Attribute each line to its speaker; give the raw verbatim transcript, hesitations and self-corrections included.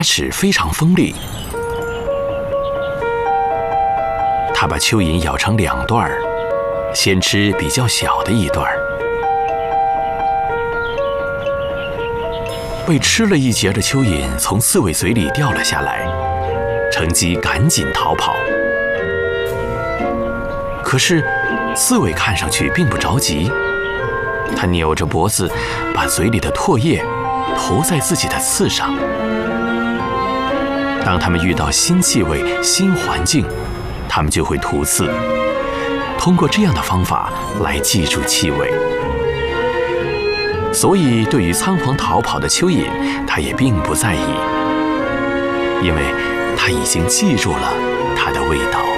Speaker 1: 齿非常锋利，它把蚯蚓咬成两段儿，先吃比较小的一段儿。被吃了一截的蚯蚓从刺猬嘴里掉了下来，乘机赶紧逃跑。可是刺猬看上去并不着急，它扭着脖子，把嘴里的唾液涂在自己的刺上。当它们遇到新气味、新环境，它们就会涂刺，通过这样的方法来记住气味。所以对于仓皇逃跑的蚯蚓，它也并不在意，因为它已经记住了它的味道。